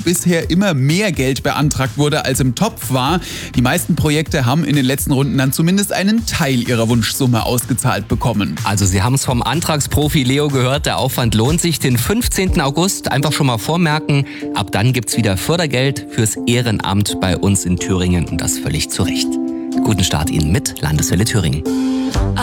bisher immer mehr Geld beantragt wurde, als im Topf war. Die meisten Projekte haben in den letzten Runden dann zumindest einen Teil ihrer Wunschsumme ausgezahlt bekommen. Also Sie haben es vom Antragsprofi Leo gehört, der Aufwand lohnt sich. Den 15. August einfach schon mal vormerken. Ab dann gibt's wieder Fördergeld fürs Ehrenamt bei uns in Thüringen und das völlig zu Recht. Guten Start Ihnen mit Landeswelle Thüringen.